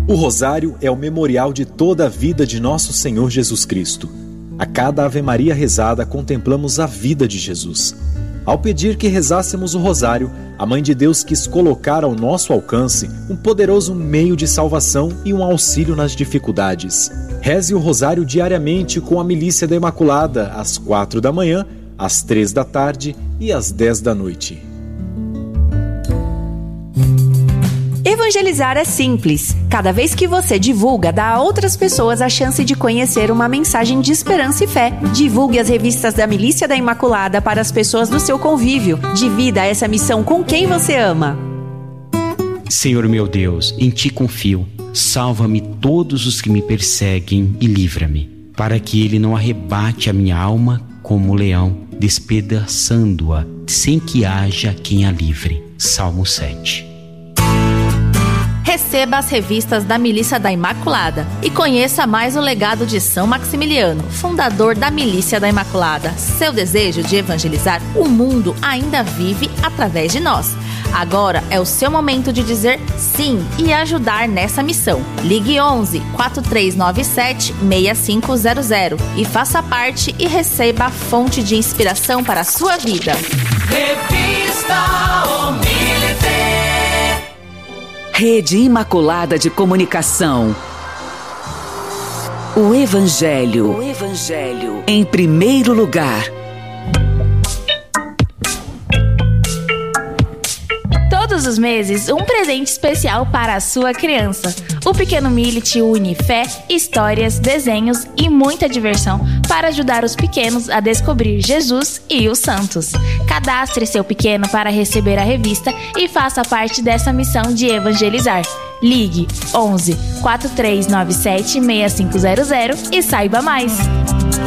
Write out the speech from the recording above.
O rosário é o memorial de toda a vida de nosso Senhor Jesus Cristo. A cada Ave Maria rezada, contemplamos a vida de Jesus. Ao pedir que rezássemos o rosário, a Mãe de Deus quis colocar ao nosso alcance um poderoso meio de salvação e um auxílio nas dificuldades. Reze o rosário diariamente com a Milícia da Imaculada, às 4 da manhã, às 3 da tarde e às 10 da noite. Evangelizar é simples. Cada vez que você divulga, dá a outras pessoas a chance de conhecer uma mensagem de esperança e fé. Divulgue as revistas da Milícia da Imaculada para as pessoas do seu convívio. Divida essa missão com quem você ama. Senhor meu Deus, em Ti confio. Salva-me todos os que me perseguem e livra-me, para que Ele não arrebate a minha alma como leão, despedaçando-a, sem que haja quem a livre. Salmo 7. Receba as revistas da Milícia da Imaculada e conheça mais o legado de São Maximiliano, fundador da Milícia da Imaculada. Seu desejo de evangelizar o mundo ainda vive através de nós. Agora é o seu momento de dizer sim e ajudar nessa missão. Ligue 11 4397 6500 e faça parte e receba a fonte de inspiração para a sua vida. Revista O Milité. Rede Imaculada de Comunicação. O Evangelho em primeiro lugar. Todos os meses, um presente especial para a sua criança. O Pequeno Millet une fé, histórias, desenhos e muita diversão para ajudar os pequenos a descobrir Jesus e os santos. Cadastre seu pequeno para receber a revista e faça parte dessa missão de evangelizar. Ligue 11 4397 6500 e saiba mais.